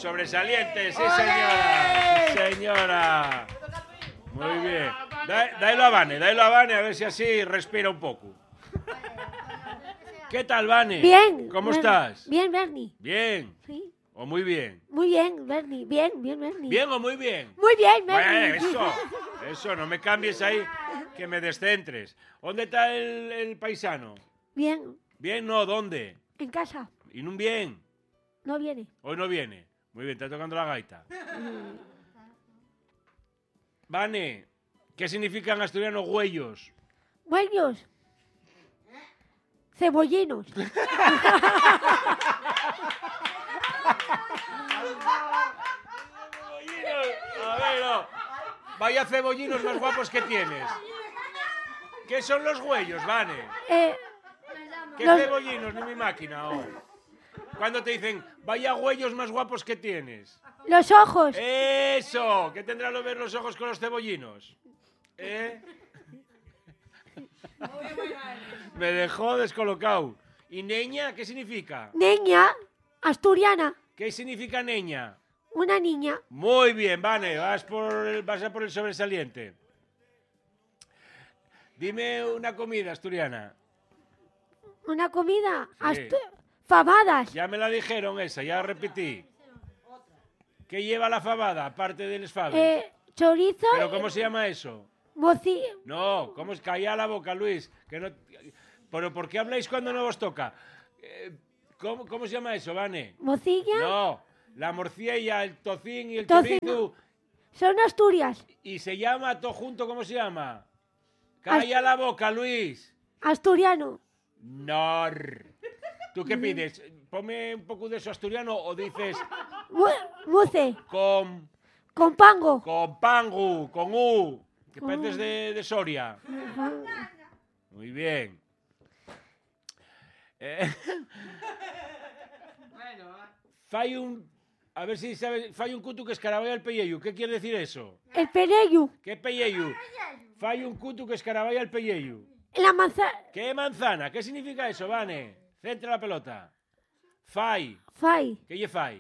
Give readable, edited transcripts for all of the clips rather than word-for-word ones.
sobresaliente, sí señora, sí señora. Muy bien. Dáilo a Vane, a ver si así respira un poco. ¿Qué tal, Vane? Bien. ¿Cómo estás? Bien, Bernie. Bien. Sí. ¿O muy bien? Muy bien, Bernie. Bien, Bernie. ¿Bien o muy bien? Muy bien, Bernie. Bueno, eso, no me cambies ahí, que me descentres. ¿Dónde está el paisano? Bien. ¿Bien? No, ¿dónde? En casa. ¿Y no bien? No viene. Hoy no viene. Muy bien, está tocando la gaita. Vane, ¿qué significan asturianos huellos? Buenos. Cebollinos. A ver, no. Vaya cebollinos más guapos que tienes. ¿Qué son los huellos, Vane? ¿Qué cebollinos ni mi máquina? Oh. Cuando te dicen, vaya huellos más guapos que tienes. Los ojos. ¡Eso! ¿Qué tendrán que ver los ojos con los cebollinos? Me dejó descolocado. ¿Y neña qué significa? Niña. Asturiana. ¿Qué significa neña? Una niña. Muy bien, Vane, vas a por el sobresaliente. Dime una comida asturiana. Una comida. Sí. Fabadas. Ya me la dijeron esa, ya repetí. ¿Qué lleva la fabada, aparte del faves? Chorizo. ¿Pero cómo se llama eso? No, ¿cómo es? Calla la boca, Luis. Que no... ¿Pero por qué habláis cuando no os toca? ¿Cómo se llama eso, Vane? Mocilla. No, la morcilla, el tocín y el Tocino. chorizo. Son Asturias. ¿Y se llama todo junto, cómo se llama? Calla la boca, Luis. Asturiano. No. ¿Tú qué pides? Ponme un poco de eso asturiano o dices Muce. con Pango. pangu, con u, que pareces de Soria. Muy bien. A ver si sabes, fai un cutu que escaraballa el pelleyu. ¿Qué quiere decir eso? El pereyu. ¿Qué pelleyu? Fai un cutu que escaraballa el pelleyu. La manzana. ¿Qué manzana? ¿Qué significa eso, Vane? Centra la pelota. Fai. ¿Qué lle fai?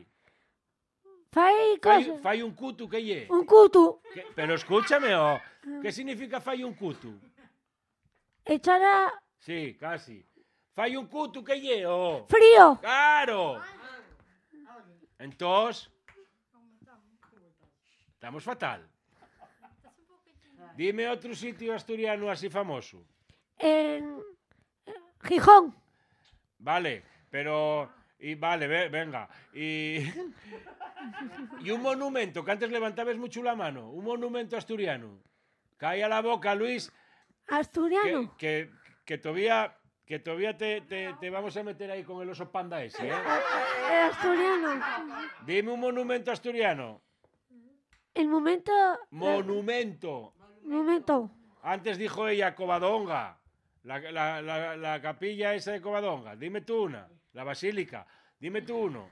Fai un cutu, ¿qué lle? Un cutu. Pero escúchame, oh. ¿Qué significa fai un cutu? Echar a... Sí, casi. Fai un cutu, ¿qué lle? Oh. Frío. ¡Claro! Entonces, estamos fatal. Dime otro sitio asturiano así famoso. En Gijón. Vale, pero... venga. Y un monumento, que antes levantabas mucho la mano. Un monumento asturiano. Calla la boca, Luis. Asturiano. Que todavía te vamos a meter ahí con el oso panda ese, ¿eh? Asturiano. Dime un monumento asturiano. El momento... Monumento. Momento. Antes dijo ella Covadonga. La capilla esa de Covadonga. Dime tú una. La basílica. Dime tú uno.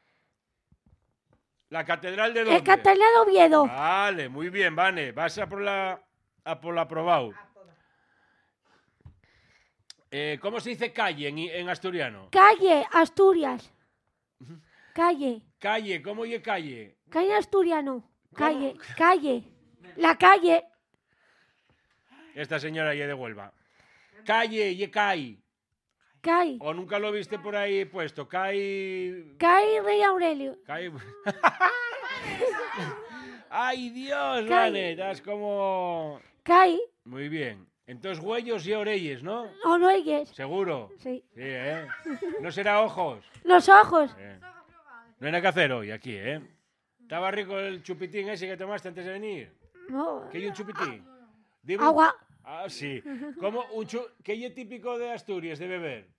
La catedral de dónde? El Catedral de Oviedo. Vale, muy bien, Vane. Vas a por la aprobado. ¿Cómo se dice calle en asturiano? Calle, Asturias. Calle. Calle, ¿cómo oye calle? Calle asturiano. ¿Cómo? Calle. La calle. Esta señora ye de Huelva. Calle, ye cai. Cai. ¿O nunca lo viste por ahí puesto? Cai... Cai Rey Aurelio. Cai... ¡Ay, Dios, Cai. Vane! Estás como... Cai. Muy bien. Entonces, huellos y orelles, ¿no? ¿O no oyes? ¿Seguro? Sí. Sí, ¿eh? ¿No será ojos? Los ojos. No hay nada que hacer hoy aquí, ¿eh? ¿Estaba rico el chupitín ese que tomaste antes de venir? No. ¿Qué hay un chupitín? Dime Agua. Ah, sí. ¿Cómo ¿Qué hay típico de Asturias de beber?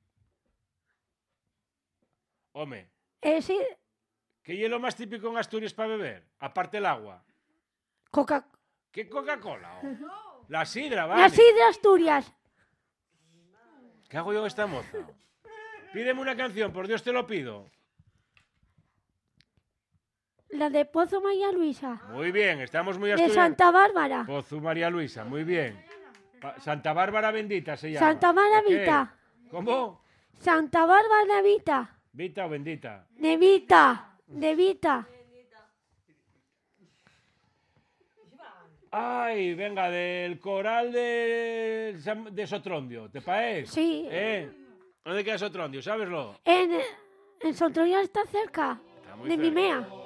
Home. Sí. ¿Qué es lo más típico en Asturias para beber? Aparte el agua. Coca. ¿Qué Coca-Cola? La sidra, vale. La sidra Asturias. ¿Qué hago yo con esta moza? Pídeme una canción, por Dios te lo pido. La de Pozo María Luisa. Muy bien, estamos muy De asturianos. Santa Bárbara. Pozo María Luisa, muy bien. Santa Bárbara Bendita se llama. Santa Bárbara ¿O qué? Vita. ¿Cómo? Santa Bárbara Vita. ¿Vita o bendita? De Vita. De Vita. Ay, venga, del coral de Sotrondio, ¿te parece? Sí. ¿Dónde queda Sotrondio? ¿Sabeslo? En Sotrondio está cerca. Está muy de cerca. Mimea.